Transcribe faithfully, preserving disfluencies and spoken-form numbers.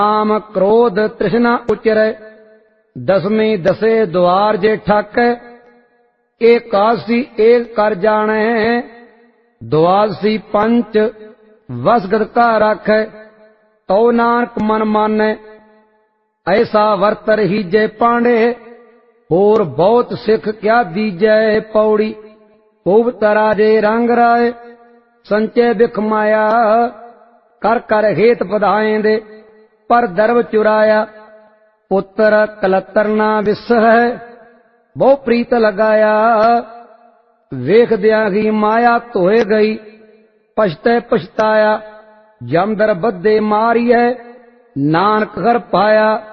काम क्रोध तृष्णा उचरै, दसवीं दसे द्वार जे ठाकै। एकादशी एक कर जाने, द्वादशी पंच वसगत का राखै। तो नानक मन मानै, ऐसा वर्त रहीजै पांडे। होर बहुत सिख क्या दीजै पौड़ी, खूब तराजे रंग राय। संचय बिख माया, कर कर हेत पधाएंदे। पर दरब चुराया, पुत्र कलतर ना विस है। बहु प्रीत लगाया, वेख दिया ही माया धोए गई। पछतै पछताया, जमदर बद्धे मारी है। नानक घर पाया,